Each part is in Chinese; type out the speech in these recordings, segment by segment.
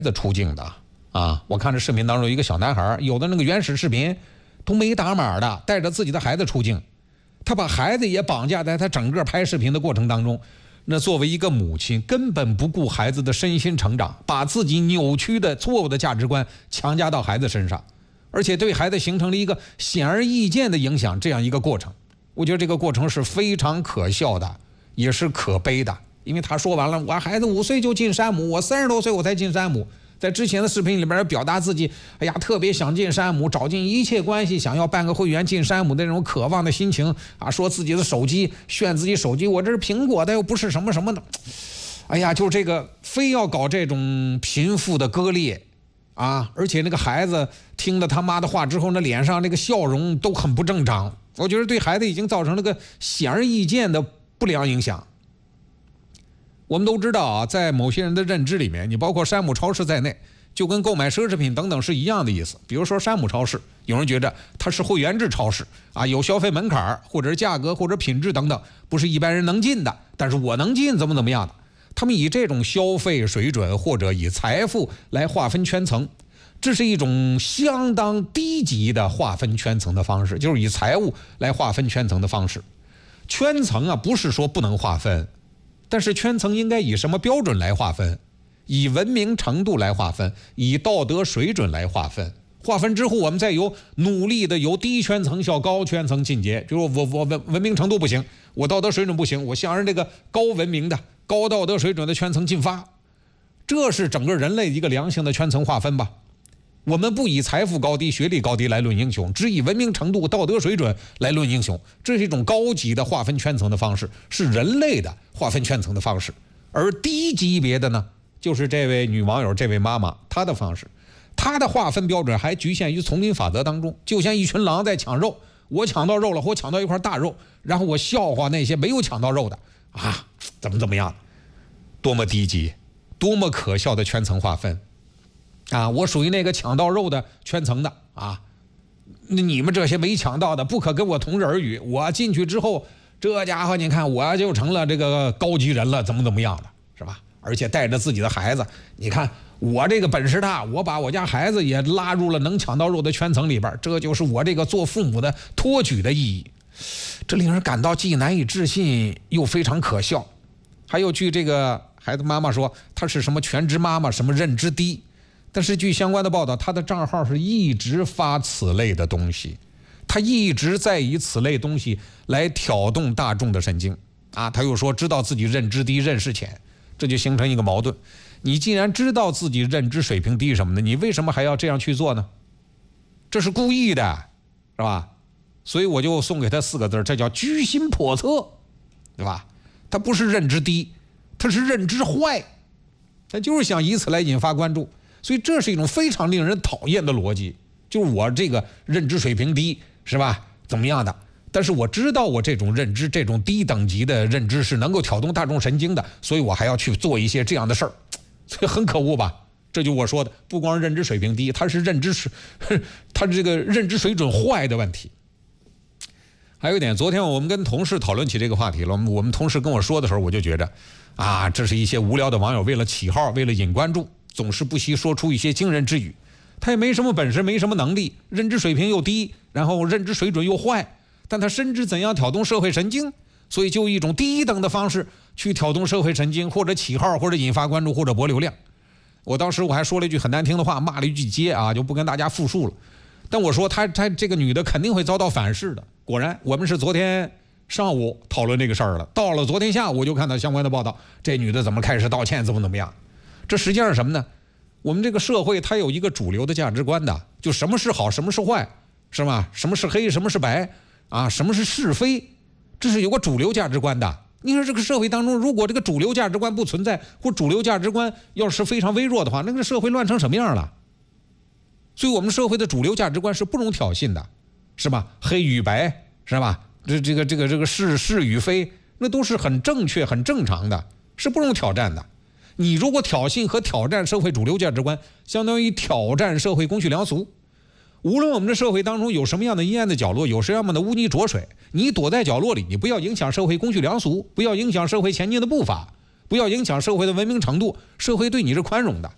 的出境的啊！我看这视频当中有一个小男孩，有的那个原始视频都没打码的，带着自己的孩子出境，他把孩子也绑架在他整个拍视频的过程当中。那作为一个母亲，根本不顾孩子的身心成长，把自己扭曲的错误的价值观强加到孩子身上，而且对孩子形成了一个显而易见的影响，这样一个过程。我觉得这个过程是非常可笑的，也是可悲的。因为他说完了，我孩子5岁就进山姆，我30多岁我才进山姆。在之前的视频里边表达自己，哎呀，特别想进山姆，找尽一切关系，想要办个会员进山姆的那种渴望的心情啊！说自己的手机，炫自己手机，我这是苹果的，又不是什么什么的。哎呀，就这个非要搞这种贫富的割裂啊！而且那个孩子听了他妈的话之后，那脸上那个笑容都很不正常。我觉得对孩子已经造成了个显而易见的不良影响。我们都知道啊，在某些人的认知里面，你包括山姆超市在内，就跟购买奢侈品等等是一样的意思。比如说山姆超市，有人觉得它是会员制超市啊，有消费门槛，或者是价格或者品质等等，不是一般人能进的，但是我能进，怎么样的。他们以这种消费水准或者以财富来划分圈层，这是一种相当低级的划分圈层的方式，就是以财务来划分圈层的方式。圈层啊，不是说不能划分，但是圈层应该以什么标准来划分？以文明程度来划分，以道德水准来划分。划分之后，我们再努力的由低圈层向高圈层进阶。就是我文明程度不行，我道德水准不行，我向着这个高文明的、高道德水准的圈层进发。这是整个人类一个良性的圈层划分吧。我们不以财富高低、学历高低来论英雄，只以文明程度、道德水准来论英雄。这是一种高级的划分圈层的方式，是人类的划分圈层的方式。而低级别的呢，就是这位女网友、这位妈妈她的方式。她的划分标准还局限于丛林法则当中，就像一群狼在抢肉，我抢到肉了，我抢到一块大肉，然后我笑话那些没有抢到肉的啊，怎么样？多么低级，多么可笑的圈层划分啊！我属于那个抢到肉的圈层的啊，你们这些没抢到的不可跟我同日而语。我进去之后，这家伙你看我就成了这个高级人了，怎么样的，是吧？而且带着自己的孩子，你看我这个本事大，我把我家孩子也拉入了能抢到肉的圈层里边，这就是我这个做父母的托举的意义。这令人感到既难以置信又非常可笑。还有据这个孩子妈妈说，她是什么全职妈妈，什么认知低，但是据相关的报道，她的账号是一直发此类的东西，她一直在以此类东西来挑动大众的神经啊。她又说知道自己认知低、认识浅，这就形成一个矛盾。你既然知道自己认知水平低什么的，你为什么还要这样去做呢？这是故意的，是吧？所以我就送给他4个字，这叫居心叵测，对吧？他不是认知低，他是认知坏，他就是想以此来引发关注。所以这是一种非常令人讨厌的逻辑，就是我这个认知水平低，是吧？怎么样的？但是我知道我这种认知，这种低等级的认知是能够挑动大众神经的，所以我还要去做一些这样的事儿，所以很可恶吧？这就我说的，不光认知水平低，他是他这个认知水准坏的问题。还有一点，昨天我们跟同事讨论起这个话题了，我们同事跟我说的时候，我就觉得啊，这是一些无聊的网友为了起号，为了引关注，总是不惜说出一些惊人之语。他也没什么本事，没什么能力，认知水平又低，然后认知水准又坏，但他深知怎样挑动社会神经，所以就以一种低等的方式去挑动社会神经，或者起号，或者引发关注，或者博流量。我当时我还说了一句很难听的话，骂了一句街啊，就不跟大家复述了。但我说她这个女的肯定会遭到反噬的。果然，我们是昨天上午讨论这个事儿了，到了昨天下午就看到相关的报道，这女的怎么开始道歉，怎么样？这实际上是什么呢？我们这个社会它有一个主流的价值观的，就什么是好，什么是坏，是吧？什么是黑，什么是白啊？什么是是非？这是有个主流价值观的。你说这个社会当中，如果这个主流价值观不存在，或主流价值观要是非常微弱的话，那个社会乱成什么样了？所以我们社会的主流价值观是不容挑衅的，是吧？黑与白，是吧？这个是与非，那都是很正确、很正常的，是不容挑战的。你如果挑衅和挑战社会主流价值观，相当于挑战社会公序良俗。无论我们的社会当中有什么样的阴暗的角落，有什么样的污泥浊水，你躲在角落里，你不要影响社会公序良俗，不要影响社会前进的步伐，不要影响社会的文明程度，社会对你是宽容的。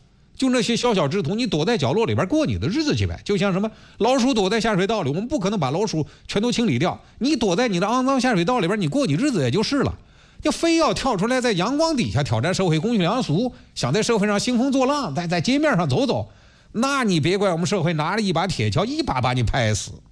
就那些小小之徒，你躲在角落里边过你的日子去呗。就像什么老鼠躲在下水道里，我们不可能把老鼠全都清理掉，你躲在你的肮脏下水道里边，你过你日子也就是了。要非要跳出来在阳光底下挑战社会公序良俗，想在社会上兴风作浪，在街面上走走，那你别怪我们社会拿着一把铁锹一把把你拍死。